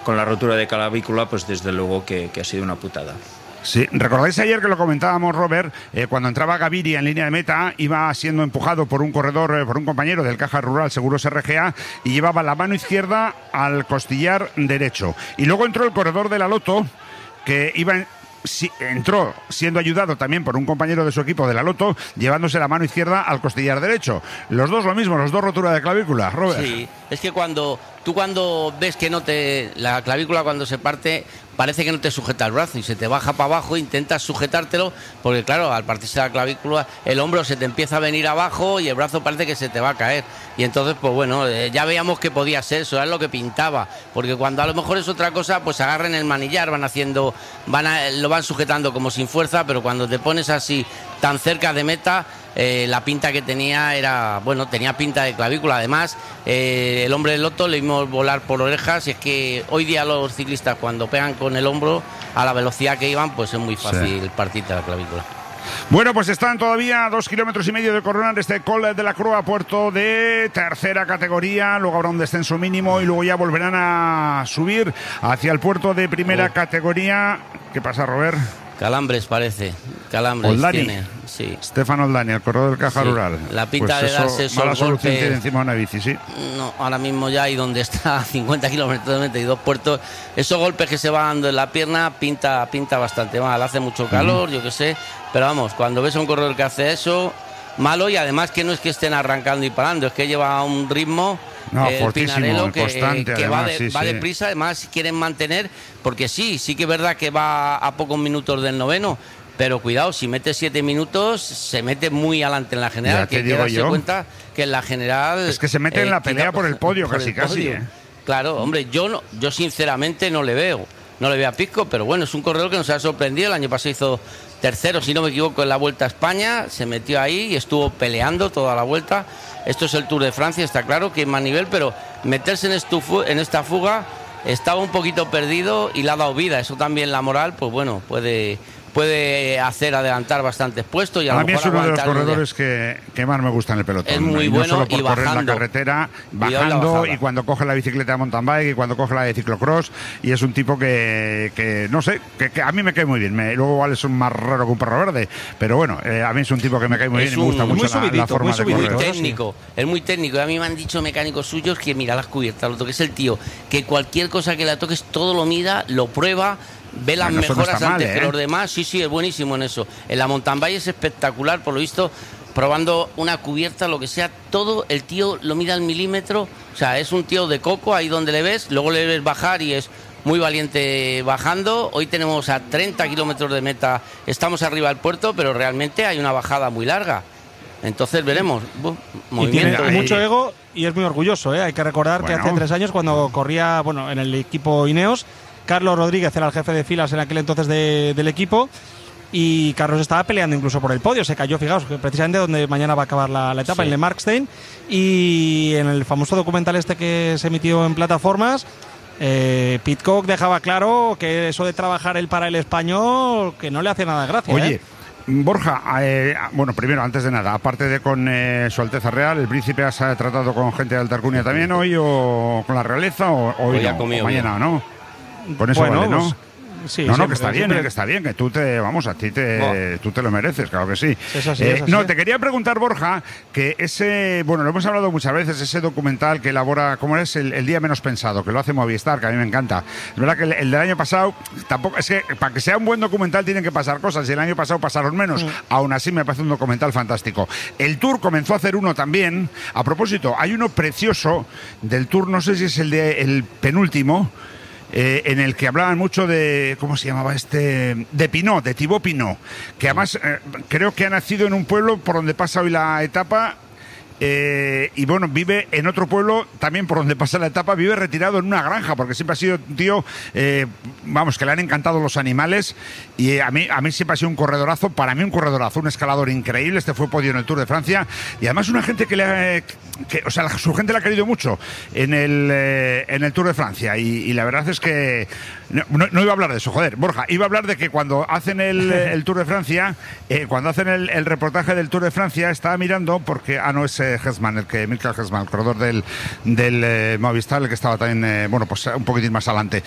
con la rotura de clavícula, pues desde luego que ha sido una putada. Sí, recordáis ayer que lo comentábamos, Robert, cuando entraba Gaviria en línea de meta, iba siendo empujado por un corredor, por un compañero del Caja Rural Seguros RGA, y llevaba la mano izquierda al costillar derecho. Y luego entró el corredor de la Loto, que entró siendo ayudado también por un compañero de su equipo de la Loto, llevándose la mano izquierda al costillar derecho. Los dos lo mismo, los dos rotura de clavícula, Robert. Sí, es que cuando ves que la clavícula cuando se parte, parece que no te sujeta el brazo y se te baja para abajo, intentas sujetártelo, porque claro, al partirse la clavícula, el hombro se te empieza a venir abajo y el brazo parece que se te va a caer. Y entonces, pues bueno, ya veíamos que podía ser, eso es lo que pintaba, porque cuando a lo mejor es otra cosa, pues agarran el manillar, lo van sujetando como sin fuerza, pero cuando te pones así tan cerca de meta, la pinta que tenía tenía pinta de clavícula. Además, el hombre del Loto le vimos volar por orejas, y es que hoy día los ciclistas cuando pegan con el hombro a la velocidad que iban, pues es muy fácil partirte la clavícula. Bueno, pues están todavía a 2,5 kilómetros de coronar este Col de la Croa, puerto de tercera categoría. Luego habrá un descenso mínimo y luego ya volverán a subir hacia el puerto de primera categoría. ¿Qué pasa, Robert? Calambres parece, calambres Oldani. tiene, sí. Stefan Oldani, el corredor del Caja Rural. La pinta pues de darse esos mala solución golpes. tiene encima de una bici, sí. No, ahora mismo ya, y donde está a 50 kilómetros de meta y 2 puertos, esos golpes que se va dando en la pierna pinta bastante mal. Hace mucho calor, yo qué sé, pero vamos, cuando ves a un corredor que hace eso, malo, y además que no es que estén arrancando y parando, es que lleva un ritmo... fortísimo, constante, que además, va deprisa, además quieren mantener, porque sí que es verdad que va a pocos minutos del noveno, pero cuidado, si mete 7 minutos, se mete muy adelante en la general. Ya te que digo darse yo. cuenta que en la general... Es que se mete en la pelea por el podio, casi. Claro, hombre, yo sinceramente no le veo a Pisco, pero bueno, es un corredor que nos ha sorprendido. El año pasado hizo tercero, si no me equivoco, en la Vuelta a España, se metió ahí y estuvo peleando toda la vuelta. Esto es el Tour de Francia, está claro que es más nivel, pero meterse en esta fuga, estaba un poquito perdido y le ha dado vida. Eso también, la moral, pues bueno, puede hacer adelantar bastantes puestos. Y a mí es uno de los corredores que más me gusta en el pelotón. Es muy no bueno, solo por y correr bajando. la carretera, bajando, y cuando coge la bicicleta de mountain bike y cuando coge la de ciclocross, y es un tipo que no sé, que a mí me cae muy bien. Luego igual es un más raro que un perro verde, pero bueno, a mí es un tipo que me cae muy bien y me gusta mucho la forma de correr. Es muy técnico. A mí me han dicho mecánicos suyos que mira las cubiertas, lo que es el tío, que cualquier cosa que le toques todo lo mida, lo prueba, ve las mejoras antes que los demás. Sí, es buenísimo en eso. En la mountain bike es espectacular, por lo visto, probando una cubierta, lo que sea, todo el tío lo mira al milímetro. O sea, es un tío de coco ahí donde le ves, luego le ves bajar y es muy valiente bajando. Hoy tenemos a 30 kilómetros de meta, estamos arriba del puerto, pero realmente hay una bajada muy larga. Entonces veremos. Y tiene mucho ego y es muy orgulloso, ¿eh? Hay que recordar que hace 3 años, cuando corría en el equipo Ineos, Carlos Rodríguez era el jefe de filas en aquel entonces del equipo, y Carlos estaba peleando incluso por el podio. Se cayó, fijaos, precisamente donde mañana va a acabar la etapa, en Le Markstein, y en el famoso documental que se emitió en plataformas, Pidcock dejaba claro que eso de trabajar él para el español, que no le hace nada de gracia. Oye, Borja, bueno, primero, antes de nada, aparte de con Su Alteza Real, ¿el príncipe has tratado con gente de alta alcurnia también hoy, o con la realeza, o hoy no, o mañana, ¿no? Con eso vale, ¿no? Sí, no, siempre, que está bien, que está bien, que tú te lo mereces, claro que sí. Es así, no, te quería preguntar, Borja, que lo hemos hablado muchas veces, ese documental que elabora, ¿cómo es? El día menos pensado, que lo hace Movistar, que a mí me encanta. Es verdad que el del año pasado, tampoco, es que para que sea un buen documental tienen que pasar cosas, y el año pasado pasaron menos. Aún así me parece un documental fantástico. El Tour comenzó a hacer uno también. A propósito, hay uno precioso del Tour, no sé si es el penúltimo, en el que hablaban mucho de, ¿cómo se llamaba de Pinot, de Thibaut Pinot, que además creo que ha nacido en un pueblo por donde pasa hoy la etapa, y bueno, vive en otro pueblo también por donde pasa la etapa, vive retirado en una granja, porque siempre ha sido un tío, que le han encantado los animales, y a mí siempre ha sido un corredorazo, para mí un corredorazo, un escalador increíble. Fue podio en el Tour de Francia, y además una gente su gente le ha querido mucho en el Tour de Francia, y la verdad es que no iba a hablar de eso, joder, Borja, iba a hablar de que cuando hacen el Tour de Francia, cuando hacen el reportaje del Tour de Francia, estaba mirando, porque no es Hesman, Michael Hesman, el corredor del Movistar, el que estaba también un poquitín más adelante.